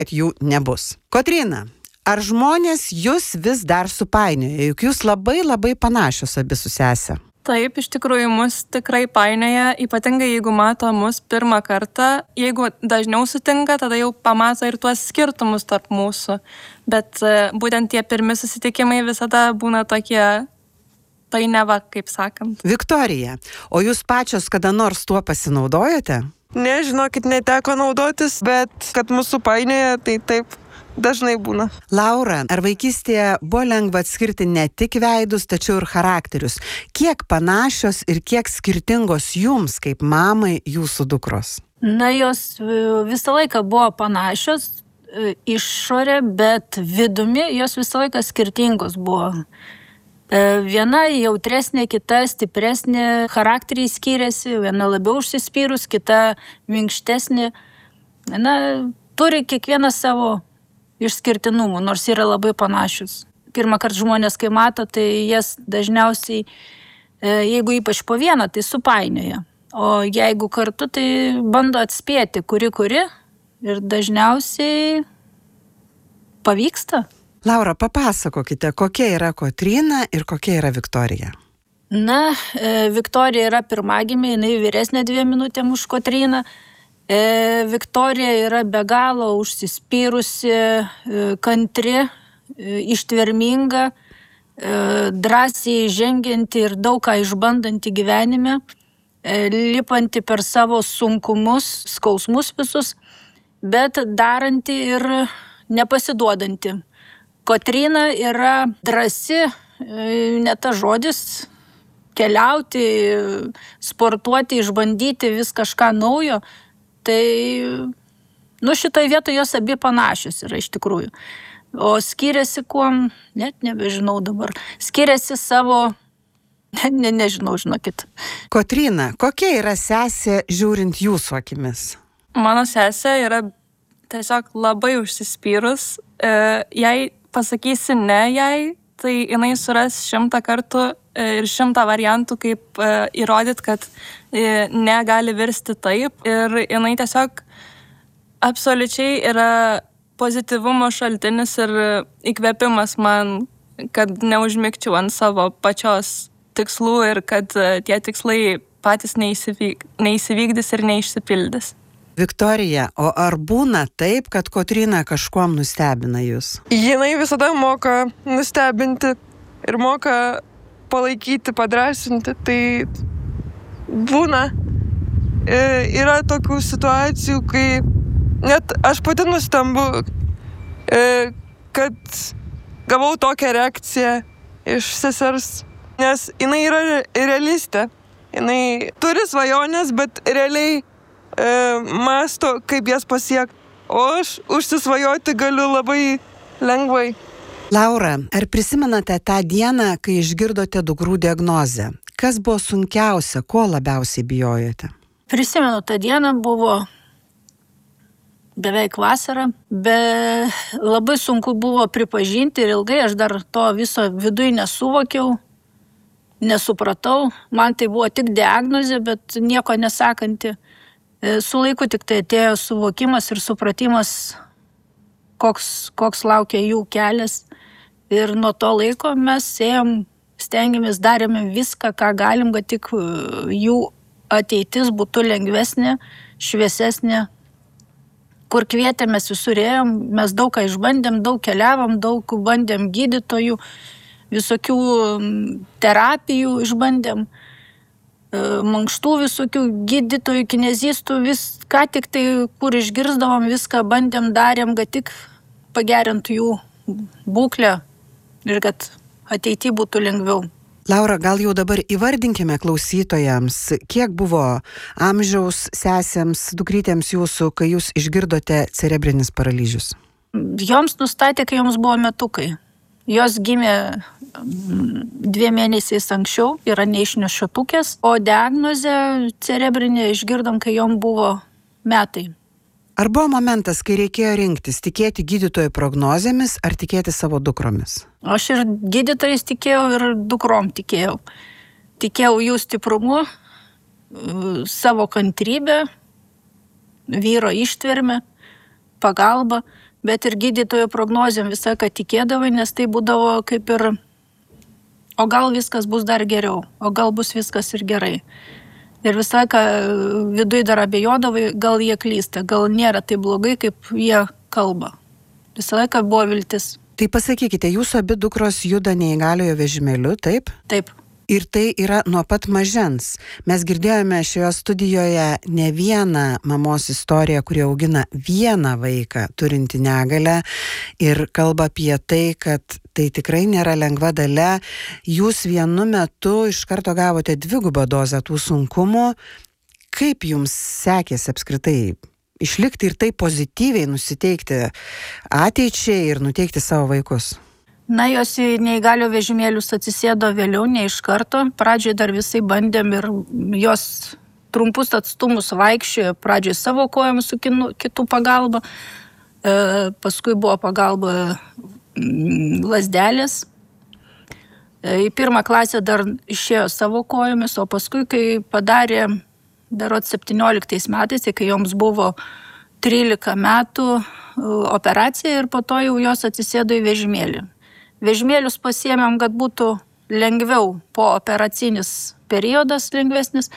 kad jų nebus. Kotryna, ar žmonės jūs vis dar supainioja, juk jūs labai panašios abi su sese? Taip, iš tikrųjų mus tikrai painioja, ypatingai jeigu mato mus pirmą kartą. Jeigu dažniau sutinka, tada jau pamato ir tuos skirtumus tarp mūsų. Bet būtent tie pirmi susitikimai visada būna tokie painiava, kaip sakant. Viktorija, o jūs pačios kada nors tuo pasinaudojote? Ne, žinokit, neteko naudotis, bet kad mūsų painioja, tai taip. Dažnai būna. Laura, ar vaikystėje buvo lengva atskirti ne tik veidus, tačiau ir charakterius? Kiek panašios ir kiek skirtingos jums, kaip mamai, jūsų dukros? Na, jos visą laiką buvo panašios išorė, bet vidumi jos visą laiką skirtingos buvo. Viena jautresnė, kita stipresnė, charakteriai skiriasi, viena labiau užsispyrus, kita minkštesnė. Na, turi kiekvieną savo išskirtinumų, nors yra labai panašius. Pirmą kartą žmonės, kai mato, tai jas dažniausiai, jeigu ypač po vieną, tai supainioja. O jeigu kartu, tai bando atspėti, kuri, ir dažniausiai pavyksta. Laura, papasakokite, kokia yra Kotryna ir kokia yra Viktorija. Na, Viktorija yra pirmagimė, jinai vyresnė 2 minutėm už Kotryną. Viktorija yra be galo užsispyrusi, kantri, ištverminga, drąsiai žengianti ir daug ką išbandanti gyvenime, lipanti per savo sunkumus, skausmus visus, bet daranti ir nepasiduodanti. Kotryna yra drąsi, ne tas žodis, keliauti, sportuoti, išbandyti vis kažką naujo. Tai, šitoj vietoje jos abi panašios yra iš tikrųjų. O skiriasi kuom, net nebežinau dabar, skiriasi savo, nežinau, žinokit. Kotryna, kokia yra sesė žiūrint jūsų akimis? Mano sesė yra tiesiog labai užsispyrus. Jei pasakysi ne jai, tai jinai suras 100 kartų ir 100 variantų, kaip įrodyti, kad negali virsti taip. Ir jinai tiesiog absoliučiai yra pozityvumo šaltinis ir įkvėpimas man, kad neužmigčiau ant savo pačios tikslų ir kad tie tikslai patys neįsivykdys ir neišsipildys. Viktorija, o ar būna taip, kad Kotryna kažkuom nustebina jūs? Jinai visada moka nustebinti ir moka palaikyti, padrąsinti, tai būna. Yra tokių situacijų, kai net aš pati nustembu, kad gavau tokią reakciją iš sesers, nes jinai yra realistė. Jinai turi svajonės, bet realiai mąsto, kaip jas pasiekti. O aš užsisvajoti galiu labai lengvai. Laura, ar prisimenate tą dieną, kai išgirdote dukrų diagnozę? Kas buvo sunkiausia, ko labiausiai bijojote? Prisimenu, tą dieną buvo beveik vasara, bet labai sunku buvo pripažinti ir ilgai aš dar to viso viduj nesuvokiau, nesupratau. Man tai buvo tik diagnozė, bet nieko nesakanti. Su laiku tik tai atėjo suvokimas ir supratimas, koks laukia jų kelias. Ir nuo to laiko mes stengiamės, darėme viską, ką galim, kad tik jų ateitis būtų lengvesnė, šviesesnė. Kur kvietėmės visur ėjom, mes daug ką išbandėm, daug keliavom, daug bandėm gydytojų, visokių terapijų išbandėm, mankštų visokių gydytojų, kinezistų, ką tik tai, kur išgirsdavom, viską bandėm, darėm, kad tik pagerintų jų būklę ir kad ateityje būtų lengviau. Laura, gal jau dabar įvardinkime klausytojams, kiek buvo amžiaus sesėms, dukrytėms jūsų, kai jūs išgirdote cerebrinis paralyžius? Joms nustatė, kai joms buvo metukai. Jos gimė 2 mėnesiais anksčiau, yra neišnešiotukės, o diagnozę cerebrinę išgirdom, kai jom buvo metai. Ar buvo momentas, kai reikėjo rinktis, tikėti gydytojų prognozėmis ar tikėti savo dukromis? Aš ir gydytojais tikėjau, ir dukrom tikėjau. Tikėjau jų stiprumu, savo kantrybę, vyro ištvermę, pagalbą. bet ir gydytojo prognozėm visą, kad tikėdavai, nes tai būdavo kaip ir, o gal viskas bus dar geriau, o gal bus viskas ir gerai. Ir visą, ką viduje dar abejodavai, gal jie klysta, gal nėra tai blogai, kaip jie kalba. Visą laiką buvo viltis. Tai pasakykite, jūsų abi dukros juda neįgaliojo vežimėliu, taip? Taip. Ir tai yra nuo pat mažens. Mes girdėjome šioje studijoje ne vieną mamos istoriją, kuri augina vieną vaiką turinti negalią ir kalba apie tai, kad tai tikrai nėra lengva dalia. Jūs vienu metu iš karto gavote 2 dozę tų sunkumų. Kaip jums sekėsi apskritai išlikti ir taip pozityviai nusiteikti ateičiai ir nuteikti savo vaikus? Na, jos į neįgalio vežimėlius atsisėdo vėliau, ne iš karto. Pradžioj dar visai bandėm ir jos trumpus atstumus vaikščiojo, pradžioj savo kojom su kitų pagalba, paskui buvo pagalba lasdelės. Į 1 klasę dar išėjo savo kojomis, o paskui, kai padarė darot 17 metais, kai joms buvo 13 metų operacija ir po to jau jos atsisėdo į vežimėlį. Vežimėlius pasiėmėm, kad būtų lengviau po operacinis periodas lengvesnis,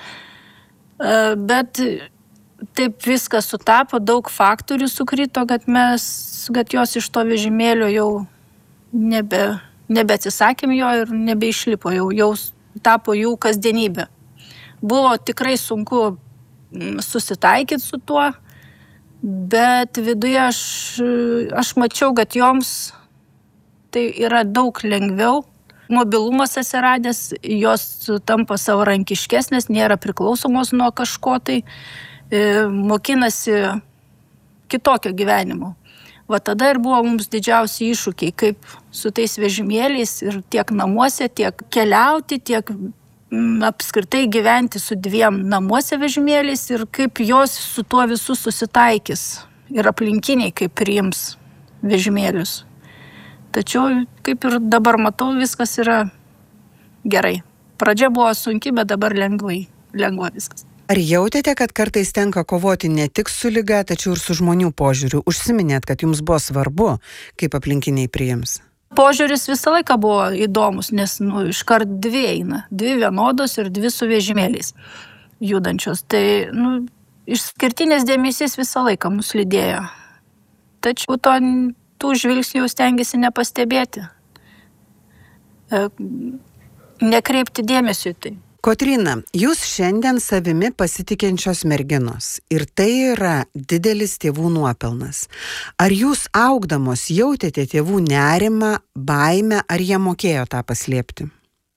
bet taip viskas sutapo, daug faktorių sukrito, kad jos iš to vežimėlio jau nebeatsisakėm jo ir nebeišlipo, jau tapo jų kasdienybė. Buvo tikrai sunku susitaikyti su tuo, bet viduje aš mačiau, kad joms tai yra daug lengviau, mobilumas atsiradęs, jos tampa savarankiškesnės, nėra priklausomos nuo kažko, tai mokinasi kitokio gyvenimo. Va tada ir buvo mums didžiausi iššūkiai, kaip su tais vežimėliais ir tiek namuose, tiek keliauti, tiek apskritai gyventi su 2 namuose vežimėliais ir kaip jos su tuo visu susitaikys ir aplinkiniai kaip priims vežimėlius. Tačiau, kaip ir dabar matau, viskas yra gerai. Pradžia buvo sunki, bet dabar lengva viskas. Ar jautėte, kad kartais tenka kovoti ne tik su liga, tačiau ir su žmonių požiūriu? Užsiminėt, kad jums buvo svarbu, kaip aplinkiniai priims. Požiūris visą laiką buvo įdomus, nes iškart 2 eina. 2 vienodos ir 2 su vežimėliais judančios. Tai išskirtinės dėmesys visą laiką mus lydėjo. Tačiau tų žvilgsnių stengiasi nepastebėti. Nekreipti dėmesio į tai. Kotryna, jūs šiandien savimi pasitikinčios merginos ir tai yra didelis tėvų nuopelnas. Ar jūs augdamos jautėte tėvų nerimą, baimę, ar jie mokėjo tą paslėpti?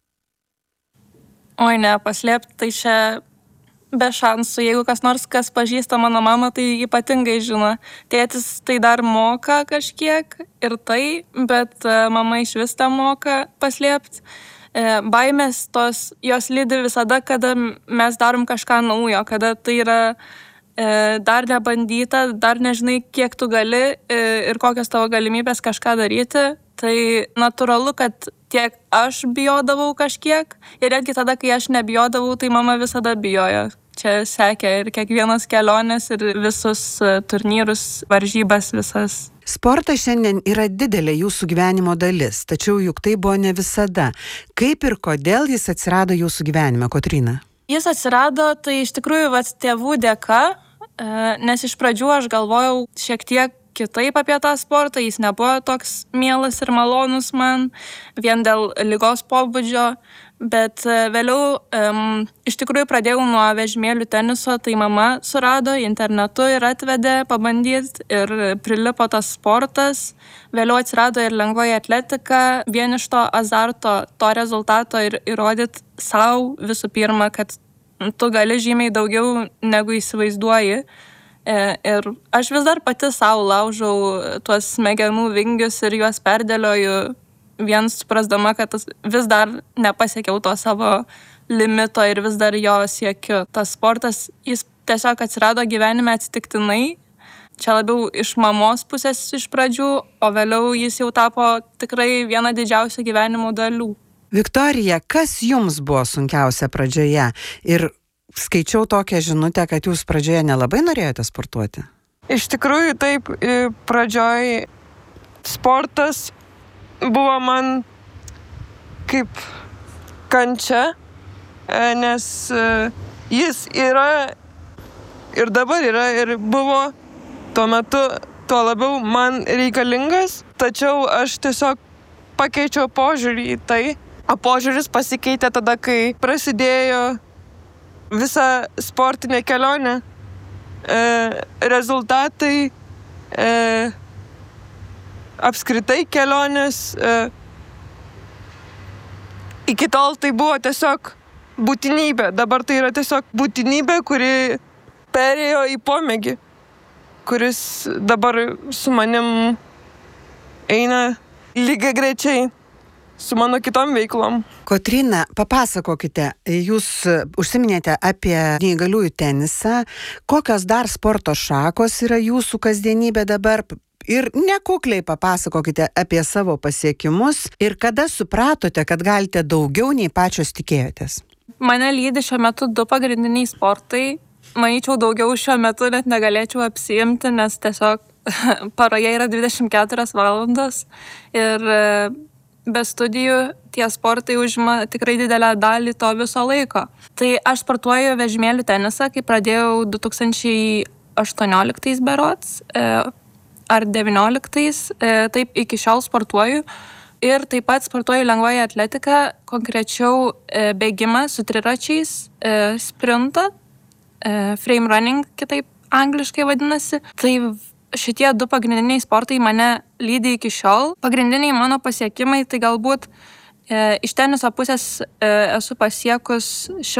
Oi ne, paslėpti tai čia be šansų. Jeigu kas pažįsta mano mamą, tai ypatingai žino. Tėtis tai dar moka kažkiek ir tai, bet mama iš vis tą moka paslėpti. Baimės jos lydi visada, kada mes darom kažką naujo, kada tai yra dar nebandyta, dar nežinai, kiek tu gali ir kokios tavo galimybės kažką daryti. Tai natūralu, kad tiek aš bijodavau kažkiek ir netgi tada, kai aš nebijodavau, tai mama visada bijojo. Čia sekė ir kiekvienas kelionės ir visus turnyrus, varžybas visas. Sportas šiandien yra didelė jūsų gyvenimo dalis, tačiau juk tai buvo ne visada. Kaip ir kodėl jis atsirado jūsų gyvenime, Kotryna? Jis atsirado, tai iš tikrųjų tėvų dėka, nes iš pradžių aš galvojau šiek tiek kitaip apie tą sportą, jis nebuvo toks mielas ir malonus man, vien dėl ligos pobūdžio, bet vėliau iš tikrųjų pradėjau nuo vežimėlių teniso, tai mama surado internetu ir atvedė pabandyti ir prilipo tas sportas. Vėliau atsirado ir lengvoji atletika, vien iš to azarto, to rezultato ir įrodyti savo visų pirma, kad tu gali žymiai daugiau negu įsivaizduoji. Ir aš vis dar pati savo laužau tuos smegenų vingius ir juos perdėlioju, vien suprasdama, kad vis dar nepasiekiau to savo limito ir vis dar jo siekiu. Tas sportas, jis tiesiog atsirado gyvenime atsitiktinai. Čia labiau iš mamos pusės iš pradžių, o vėliau jis jau tapo tikrai viena didžiausių gyvenimo dalių. Viktorija, kas jums buvo sunkiausia pradžioje? Ir skaičiau tokią žinutę, kad jūs pradžioje nelabai norėjote sportuoti. Iš tikrųjų taip, pradžioj sportas buvo man kaip kančia, nes jis yra ir dabar yra ir buvo tuo metu tuo labiau man reikalingas, tačiau aš tiesiog pakeičiau požiūrį į tai, o požiūris pasikeitė tada, kai prasidėjo visa sportinė kelionė, rezultatai, apskritai kelionės. Iki tol tai buvo tiesiog būtinybė. Dabar tai yra tiesiog būtinybė, kuri perėjo į pomėgį, kuris dabar su manim eina lygiagrečiai su mano kitom veiklom. Kotryna, papasakokite, jūs užsiminėte apie neįgaliųjų tenisą. Kokios dar sporto šakos yra jūsų kasdienybė dabar? Ir nekukliai papasakokite apie savo pasiekimus ir kada supratote, kad galite daugiau nei pačios tikėjotės. Mane lydi šiuo metu 2 pagrindiniai sportai. Manyčiau, daugiau šiuo metu net negalėčiau apsiimti, nes tiesiog paroje yra 24 valandos ir be studijų tie sportai užima tikrai didelę dalį to viso laiko. Tai aš sportuoju vežimėlių tenisą, kai pradėjau 2018 berods ar 2019, taip iki šiol sportuoju. Ir taip pat sportuoju lengvąją atletiką, konkrečiau bėgimą su triračiais, sprintą, frame running, kitaip angliškai vadinasi. Tai šitie 2 pagrindiniai sportai mane lydi iki šiol. Pagrindiniai mano pasiekimai, tai galbūt iš teniso pusės esu pasiekus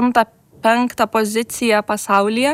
105 poziciją pasaulyje.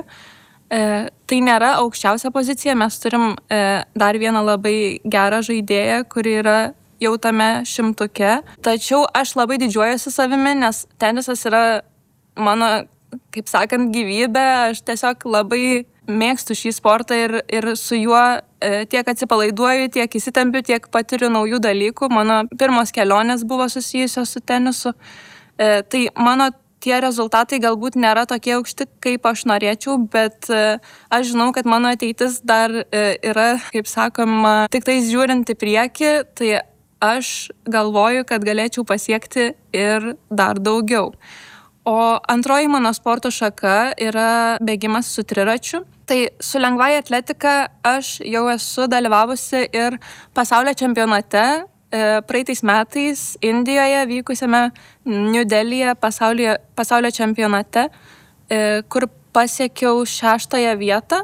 Tai nėra aukščiausia pozicija, mes turim dar vieną labai gerą žaidėją, kuri yra jau tame 100-ke. Tačiau aš labai didžiuojuosi savimi, nes tenisas yra mano, kaip sakant, gyvybė. Aš tiesiog labai mėgstu šį sportą ir su juo tiek atsipalaiduoju, tiek įsitempiu, tiek patiriu naujų dalykų. Mano pirmos kelionės buvo susijusios su tenisu. Tai mano tie rezultatai galbūt nėra tokie aukšti, kaip aš norėčiau, bet aš žinau, kad mano ateitis dar yra, kaip sakoma, tik tais žiūrint į priekį, tai aš galvoju, kad galėčiau pasiekti ir dar daugiau. O antroji mano sporto šaka yra bėgimas su triračiu. Tai su lengvąja atletika aš jau esu dalyvavusi ir pasaulio čempionate praeitais metais Indijoje vykusiame New Delhyje pasaulio čempionate, kur pasiekiau 6. vietą.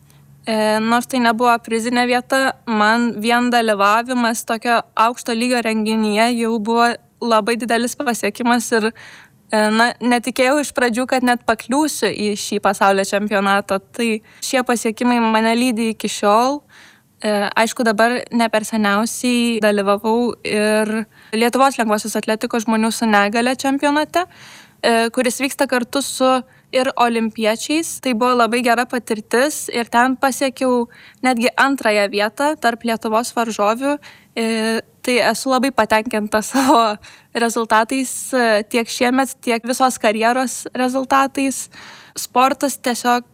Nors tai nebuvo prizinė vieta, man vien dalyvavimas tokio aukšto lygio renginyje jau buvo labai didelis pasiekimas ir netikėjau iš pradžių, kad net pakliūsiu į šį pasaulio čempionatą. Tai šie pasiekimai mane lydi iki šiol. Aišku, dabar ne per seniausiai dalyvavau ir Lietuvos lengvosios atletikos žmonių su negale čempionate, kuris vyksta kartu su ir olimpiečiais. Tai buvo labai gera patirtis ir ten pasiekiau netgi 2. vietą tarp Lietuvos varžovių. Tai esu labai patenkinta savo rezultatais tiek šiemet, tiek visos karjeros rezultatais. Sportas tiesiog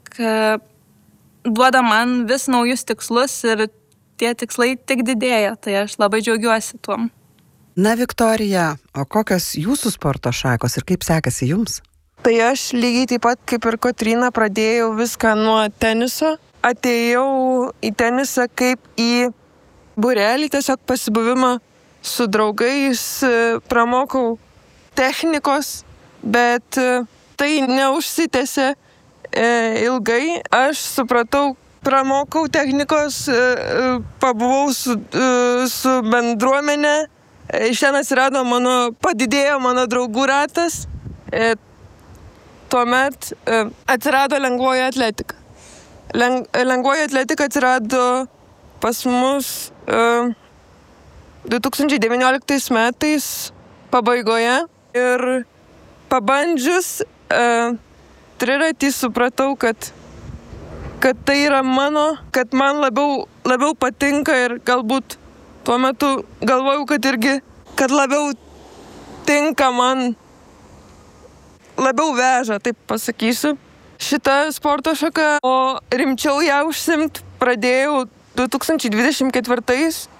duoda man vis naujus tikslus ir tie tikslai tik didėja, tai aš labai džiaugiuosi tuom. Na, Viktorija, o kokios jūsų sporto šakos ir kaip sekasi jums? Tai aš lygiai taip pat kaip ir Kotryna pradėjau viską nuo teniso. Atėjau į tenisą kaip į būrelį, tiesiog pasibuvimą su draugais, pramokau technikos, bet tai neužsitęsė ilgai. Aš supratau, pramokau technikos, pabuvau su bendruomenė, iš ten atsirado padidėjo mano draugų ratas, tuomet atsirado lengvoji atletika. Lengvoji atletika atsirado pas mus 2019 metais pabaigoje ir pabandžius triratį supratau, kad tai yra mano, kad man labiau patinka ir galbūt tuo metu galvojau, kad labiau tinka man, labiau veža, taip pasakysiu, šitą sporto šaką, o rimčiau ją užsimt pradėjau 2024